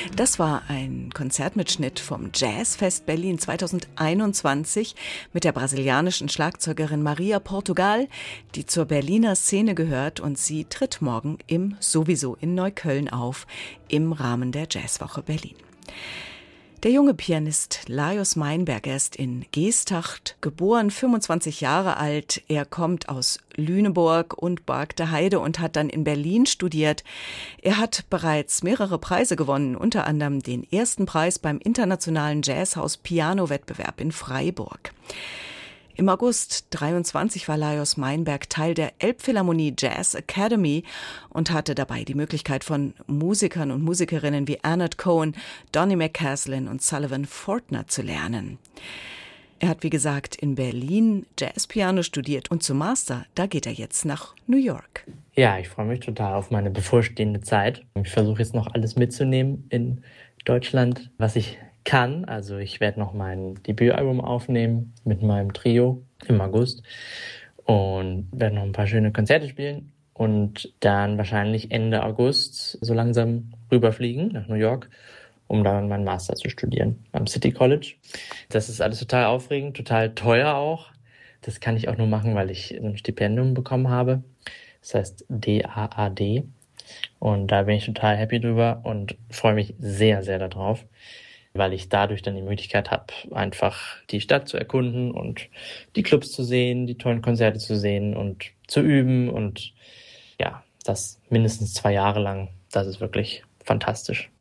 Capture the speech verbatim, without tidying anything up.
Das war ein Konzertmitschnitt vom Jazzfest Berlin zweitausendeinundzwanzig mit der brasilianischen Schlagzeugerin Maria Portugal, die zur Berliner Szene gehört, und sie tritt morgen im Sowieso in Neukölln auf, im Rahmen der Jazzwoche Berlin. Der junge Pianist Lajos Meinberg, er ist in Geesthacht geboren, fünfundzwanzig Jahre alt. Er kommt aus Lüneburg und Bargte Heide und hat dann in Berlin studiert. Er hat bereits mehrere Preise gewonnen, unter anderem den ersten Preis beim Internationalen Jazzhaus Piano-Wettbewerb in Freiburg. Im August dreiundzwanzig war Lajos Meinberg Teil der Elbphilharmonie Jazz Academy und hatte dabei die Möglichkeit, von Musikern und Musikerinnen wie Arnott Cohen, Donny McCaslin und Sullivan Fortner zu lernen. Er hat, wie gesagt, in Berlin Jazzpiano studiert und zum Master, da geht er jetzt nach New York. Ja, ich freue mich total auf meine bevorstehende Zeit. Ich versuche jetzt noch alles mitzunehmen in Deutschland, was ich kann. Also ich werde noch mein Debütalbum aufnehmen mit meinem Trio im August und werde noch ein paar schöne Konzerte spielen und dann wahrscheinlich Ende August so langsam rüberfliegen nach New York, um dann meinen Master zu studieren am City College. Das ist alles total aufregend, total teuer auch. Das kann ich auch nur machen, weil ich ein Stipendium bekommen habe. Das heißt D A A D. Und da bin ich total happy drüber und freue mich sehr, sehr darauf, weil ich dadurch dann die Möglichkeit habe, einfach die Stadt zu erkunden und die Clubs zu sehen, die tollen Konzerte zu sehen und zu üben. Und ja, das mindestens zwei Jahre lang. Das ist wirklich fantastisch.